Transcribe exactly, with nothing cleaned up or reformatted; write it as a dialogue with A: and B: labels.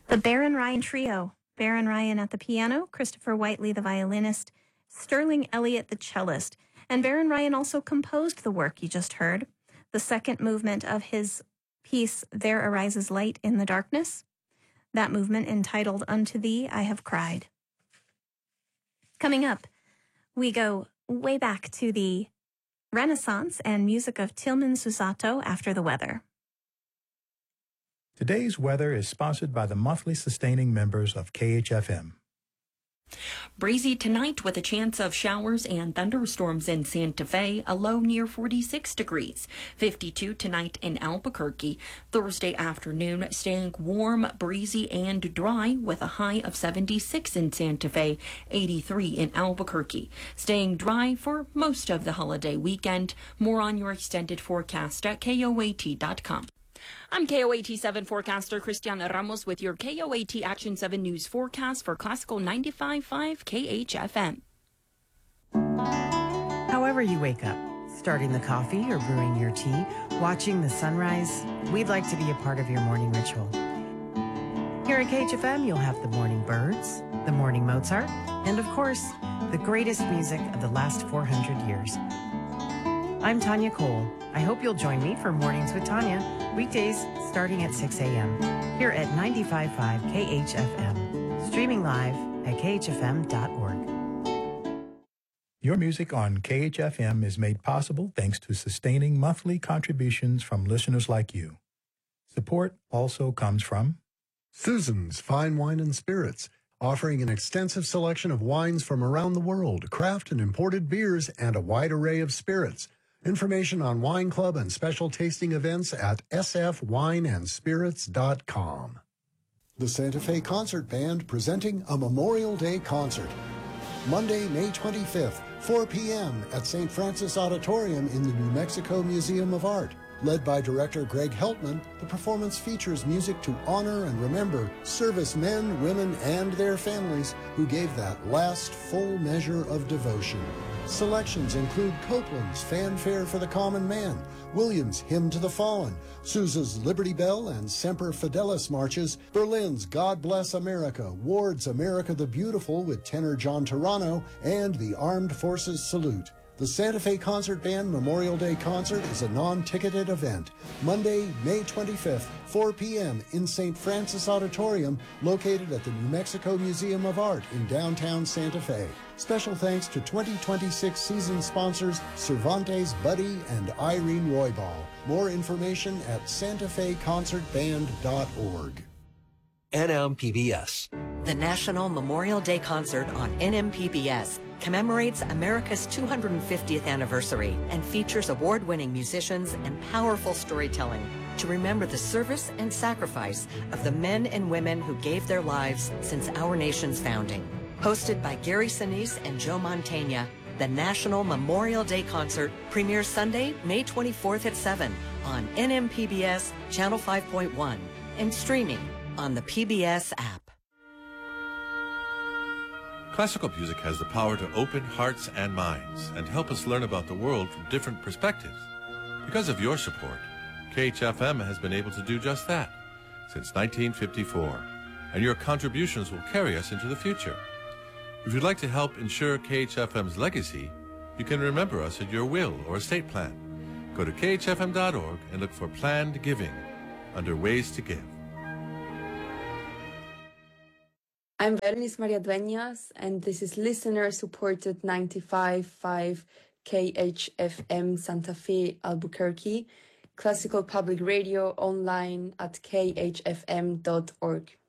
A: The Baron Ryan Trio. Baron Ryan at the piano, Christopher Whiteley the violinist, Sterling Elliott the cellist. And Baron Ryan also composed the work you just heard. The second movement of his piece, There Arises Light in the Darkness. That movement entitled Unto Thee I Have Cried. Coming up, we go way back to the Renaissance and music of Tilman Susato after the weather.
B: Today's weather is sponsored by the monthly sustaining members of K H F M.
C: Breezy tonight with a chance of showers and thunderstorms in Santa Fe, a low near forty-six degrees. fifty-two tonight in Albuquerque. Thursday afternoon staying warm, breezy, and dry with a high of seventy-six in Santa Fe, eighty-three in Albuquerque. Staying dry for most of the holiday weekend. More on your extended forecast at K O A T dot com. I'm K O A T seven forecaster Cristiana Ramos with your K O A T Action seven News forecast for Classical ninety-five point five K H F M.
D: However you wake up, starting the coffee or brewing your tea, watching the sunrise, we'd like to be a part of your morning ritual. Here at K H F M, you'll have the morning birds, the morning Mozart, and of course, the greatest music of the last four hundred years. I'm Tanya Cole. I hope you'll join me for Mornings with Tanya, weekdays starting at six a.m. here at ninety-five point five K H F M, streaming live at K H F M dot org.
B: Your music on K H F M is made possible thanks to sustaining monthly contributions from listeners like you. Support also comes from
E: Susan's Fine Wine and Spirits, offering an extensive selection of wines from around the world, craft and imported beers, and a wide array of spirits. Information on wine club and special tasting events at s f wine and spirits dot com. The Santa Fe Concert Band presenting a Memorial Day concert. Monday, May twenty-fifth, four p.m. at Saint Francis Auditorium in the New Mexico Museum of Art. Led by director Greg Heltman, the performance features music to honor and remember servicemen, women, and their families who gave that last full measure of devotion. Selections include Copeland's Fanfare for the Common Man, Williams' Hymn to the Fallen, Sousa's Liberty Bell and Semper Fidelis marches, Berlin's God Bless America, Ward's America the Beautiful with tenor John Turano, and the Armed Forces Salute. The Santa Fe Concert Band Memorial Day Concert is a non-ticketed event. Monday, May twenty-fifth, four p.m. in Saint Francis Auditorium, located at the New Mexico Museum of Art in downtown Santa Fe. Special thanks to twenty twenty-six season sponsors Cervantes, Buddy, and Irene Roybal. More information at santa fe concert band dot org.
F: N M P B S.
G: The National Memorial Day Concert on N M P B S commemorates America's two hundred fiftieth anniversary and features award-winning musicians and powerful storytelling to remember the service and sacrifice of the men and women who gave their lives since our nation's founding. Hosted by Gary Sinise and Joe Mantegna, the National Memorial Day Concert premieres Sunday, May twenty-fourth at seven on N M P B S Channel five point one and streaming on the P B S app.
H: Classical music has the power to open hearts and minds and help us learn about the world from different perspectives. Because of your support, K H F M has been able to do just that since nineteen fifty-four, and your contributions will carry us into the future. If you'd like to help ensure K H F M's legacy, you can remember us at your will or estate plan. Go to K H F M dot org and look for Planned Giving under Ways to Give.
I: I'm Berenice Maria Dueñas, and this is listener-supported ninety-five point five K H F M Santa Fe, Albuquerque, classical public radio online at K H F M dot org.